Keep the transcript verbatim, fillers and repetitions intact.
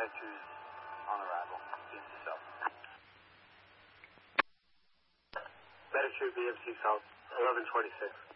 Latitude on arrival. B M C South. Latitude B M C South, eleven twenty-six.